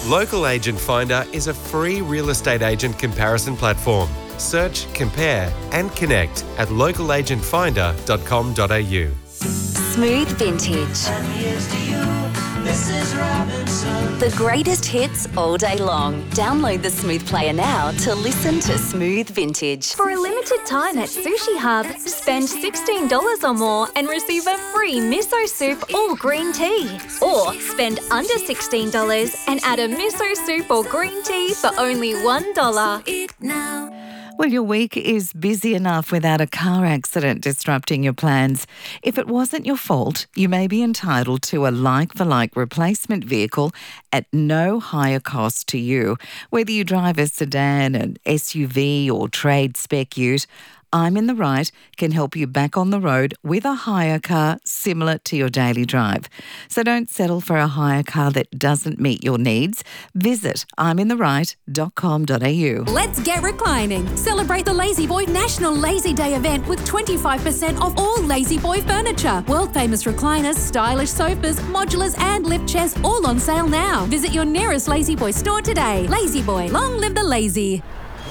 Local Agent Finder is a free real estate agent comparison platform. Search, compare and connect at localagentfinder.com.au. Smooth Vintage. The greatest hits all day long. Download the Smooth Player now to listen to Smooth Vintage. For a limited time at Sushi Hub, spend $16 or more and receive a free miso soup or green tea. Or spend under $16 and add a miso soup or green tea for only $1. Well, your week is busy enough without a car accident disrupting your plans. If it wasn't your fault, you may be entitled to a like-for-like replacement vehicle at no higher cost to you. Whether you drive a sedan, an SUV or trade spec ute, I'm in the Right can help you back on the road with a hire car similar to your daily drive. So don't settle for a hire car that doesn't meet your needs. Visit I'mInTheRight.com.au. Let's get reclining. Celebrate the Lazy Boy National Lazy Day event with 25% off all Lazy Boy furniture. World famous recliners, stylish sofas, modulars and lift chairs all on sale now. Visit your nearest Lazy Boy store today. Lazy Boy, long live the lazy.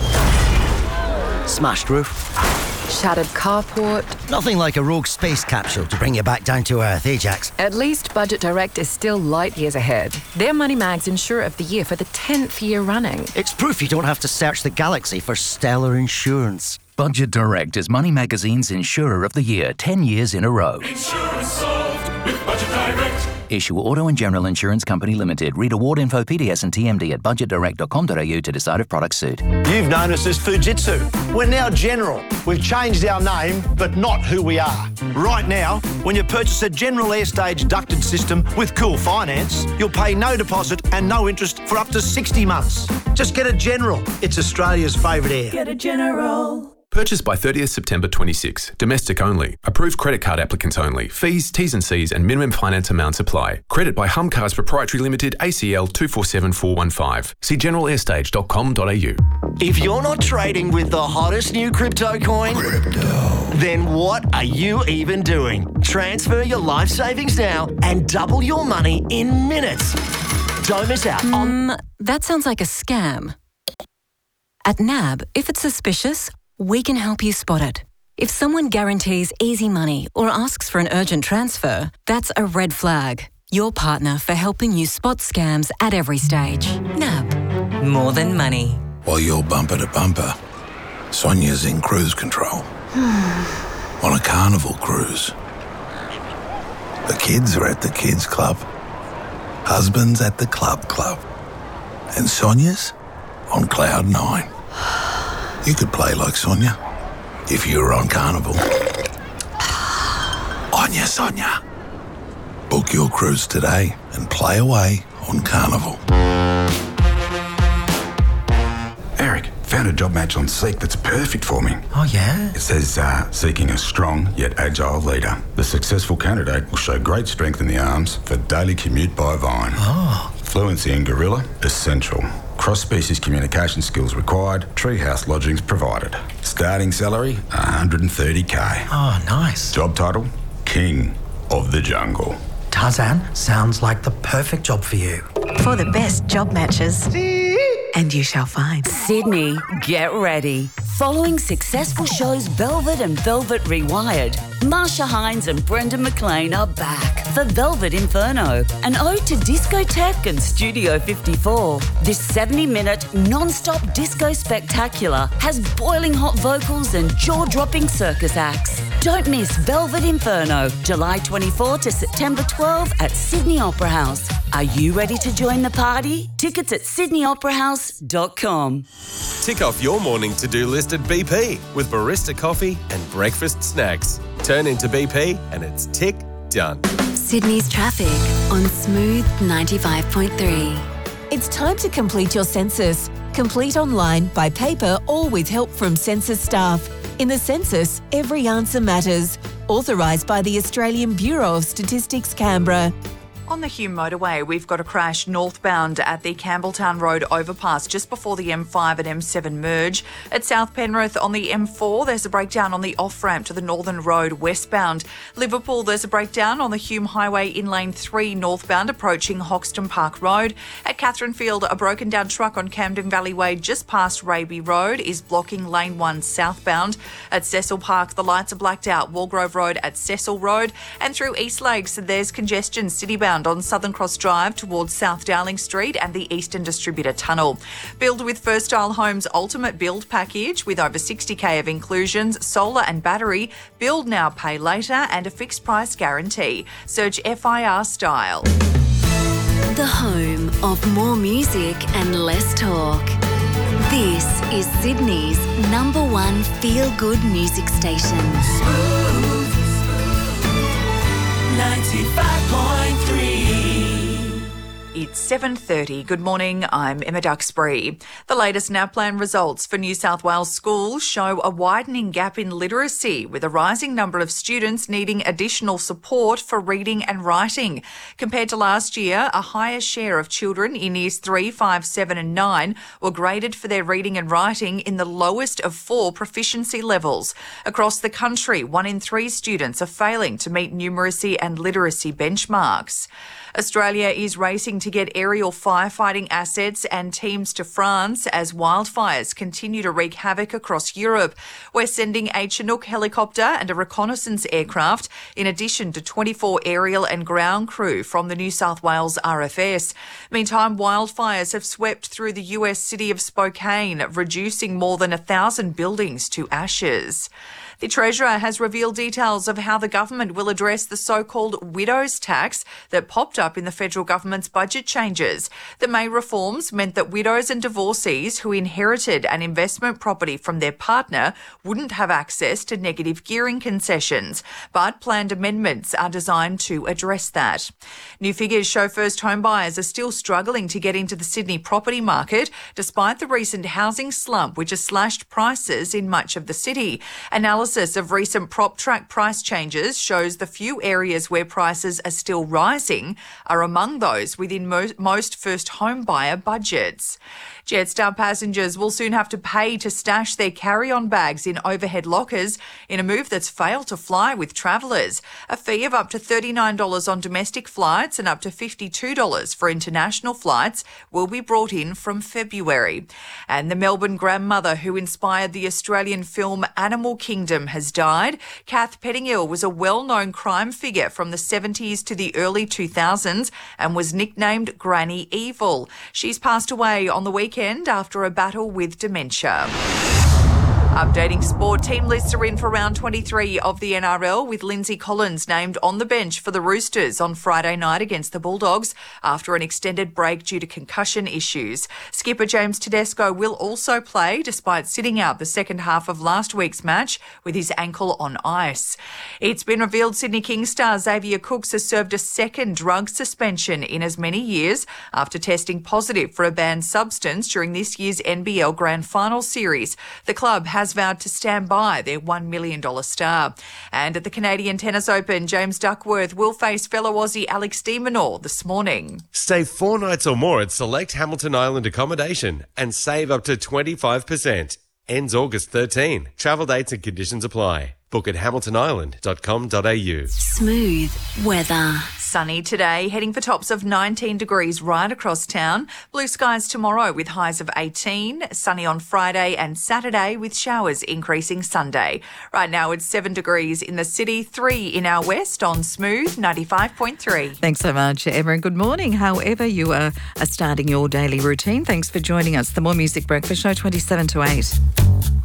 Smashed roof. Shattered carport. Nothing like a rogue space capsule to bring you back down to earth, eh, Jax? At least Budget Direct is still light years ahead. They're Money Mag's Insurer of the Year for the 10th year running. It's proof you don't have to search the galaxy for stellar insurance. Budget Direct is Money Magazine's Insurer of the Year 10 years in a row. Insurance solved with Budget Direct. Issue Auto and General Insurance Company Limited. Read award info, PDS and TMD at budgetdirect.com.au to decide if products suit. You've known us as Fujitsu. We're now General. We've changed our name, but not who we are. Right now, when you purchase a General Airstage ducted system with Cool Finance, you'll pay no deposit and no interest for up to 60 months. Just get a General. It's Australia's favourite air. Get a General. Purchased by 30th September 26. Domestic only. Approved credit card applicants only. Fees, T's and C's and minimum finance amounts apply. Credit by Hum Cars Proprietary Limited, ACL 247415. See generalairstage.com.au. If you're not trading with the hottest new crypto coin, then what are you even doing? Transfer your life savings now and double your money in minutes. Don't miss out on... That sounds like a scam. At NAB, if it's suspicious, we can help you spot it. If someone guarantees easy money or asks for an urgent transfer, that's a red flag. Your partner for helping you spot scams at every stage. NAB. More than money. While you're bumper to bumper, Sonia's in cruise control. On a carnival cruise. The kids are at the kids club. Husband's at the club. And Sonia's on cloud 9. You could play like Sonia if you were on Carnival. Onya, Sonia. Book your cruise today and play away on Carnival. Eric, found a job match on Seek that's perfect for me. Oh, yeah? It says, seeking a strong yet agile leader. The successful candidate will show great strength in the arms for daily commute by Vine. Oh. Fluency in Gorilla, essential. Cross-species communication skills required. Treehouse lodgings provided. Starting salary, $130K. Oh, nice. Job title, King of the Jungle. Tarzan, sounds like the perfect job for you. For the best job matches. And you shall find. Sydney, get ready. Following successful shows Velvet and Velvet Rewired, Marsha Hines and Brendan McLean are back for Velvet Inferno, an ode to discotheque and Studio 54. This 70-minute non-stop disco spectacular has boiling hot vocals and jaw-dropping circus acts. Don't miss Velvet Inferno, July 24 to September 12 at Sydney Opera House. Are you ready to join the party? Tickets at sydneyoperahouse.com. Tick off your morning to-do list at BP with barista coffee and breakfast snacks. Turn into BP and it's tick done. Sydney's traffic on Smooth 95.3. It's time to complete your census. Complete online, by paper or with help from census staff. In the census, every answer matters. Authorised by the Australian Bureau of Statistics, Canberra. On the Hume motorway, we've got a crash northbound at the Campbelltown Road overpass just before the M5 and M7 merge. At South Penrith on the M4, there's a breakdown on the off-ramp to the Northern Road westbound. Liverpool, there's a breakdown on the Hume Highway in lane 3 northbound approaching Hoxton Park Road. At Catherine Field, a broken down truck on Camden Valley Way just past Raby Road is blocking lane 1 southbound. At Cecil Park, the lights are blacked out. Walgrove Road at Cecil Road. And through East Lakes, there's congestion citybound on Southern Cross Drive towards South Dowling Street and the Eastern Distributor Tunnel. Build with First Style Homes Ultimate Build Package with over 60k of inclusions, solar and battery, build now, pay later and a fixed price guarantee. Search FIR Style. The home of more music and less talk. This is Sydney's #1 feel-good music station. 95.3. It's 7:30. Good morning, I'm Emma Duxbury. The latest NAPLAN results for New South Wales schools show a widening gap in literacy, with a rising number of students needing additional support for reading and writing. Compared to last year, a higher share of children in years 3, 5, 7 and 9 were graded for their reading and writing in the lowest of 4 proficiency levels. Across the country, 1 in 3 students are failing to meet numeracy and literacy benchmarks. Australia is racing to get aerial firefighting assets and teams to France as wildfires continue to wreak havoc across Europe. We're sending a Chinook helicopter and a reconnaissance aircraft, in addition to 24 aerial and ground crew from the New South Wales RFS. Meantime, wildfires have swept through the US city of Spokane, reducing more than 1,000 buildings to ashes. The Treasurer has revealed details of how the government will address the so-called widows tax that popped up in the federal government's budget changes. The May reforms meant that widows and divorcees who inherited an investment property from their partner wouldn't have access to negative gearing concessions, but planned amendments are designed to address that. New figures show first home buyers are still struggling to get into the Sydney property market, despite the recent housing slump, which has slashed prices in much of the city. Analysis of recent PropTrack price changes shows the few areas where prices are still rising are among those within most first home buyer budgets. Jetstar passengers will soon have to pay to stash their carry-on bags in overhead lockers in a move that's failed to fly with travellers. A fee of up to $39 on domestic flights and up to $52 for international flights will be brought in from February. And the Melbourne grandmother who inspired the Australian film Animal Kingdom has died. Kath Pettingill was a well-known crime figure from the 70s to the early 2000s and was nicknamed Granny Evil. She's passed away on the weekend after a battle with dementia. Updating sport, team lists are in for round 23 of the NRL, with Lindsay Collins named on the bench for the Roosters on Friday night against the Bulldogs after an extended break due to concussion issues. Skipper James Tedesco will also play despite sitting out the second half of last week's match with his ankle on ice. It's been revealed Sydney Kings star Xavier Cooks has served a second drug suspension in as many years after testing positive for a banned substance during this year's NBL Grand Final series. The club has vowed to stand by their $1 million star. And at the Canadian Tennis Open, James Duckworth will face fellow Aussie Alex de Minaur this morning. Stay 4 nights or more at select Hamilton Island accommodation and save up to 25%. Ends August 13. Travel dates and conditions apply. Book at hamiltonisland.com.au. Smooth weather. Sunny today, heading for tops of 19 degrees right across town. Blue skies tomorrow with highs of 18. Sunny on Friday and Saturday with showers increasing Sunday. Right now it's 7 degrees in the city, 3 in our west on Smooth 95.3. Thanks so much, Emma, and good morning. However you are starting your daily routine, thanks for joining us. The More Music Breakfast Show, 27 to 8.